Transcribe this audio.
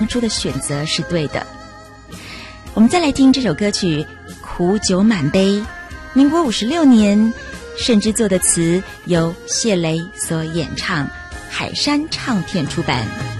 初的选择是对的。我们再来听这首歌曲《苦酒满杯》，民国56年盛之作的词，由谢雷所演唱，海山唱片出版。